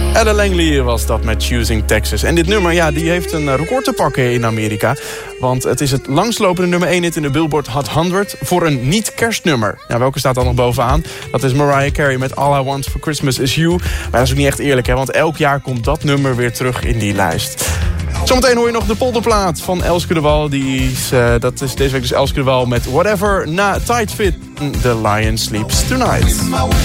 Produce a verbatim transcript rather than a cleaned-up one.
Ella Langley was dat met Choosing Texas. En dit nummer, ja, die heeft een record te pakken in Amerika. Want het is het langslopende nummer één hit in de Billboard Hot honderd... voor een niet-kerstnummer. Nou, welke staat dan nog bovenaan? Dat is Mariah Carey met All I Want For Christmas Is You. Maar dat is ook niet echt eerlijk, hè? Want elk jaar komt dat nummer weer terug in die lijst. Zometeen hoor je nog de polderplaat van Elske de Wal. Die is, uh, dat is deze week dus Elske de Wal met Whatever. Na Tight Fit, The Lion Sleeps Tonight.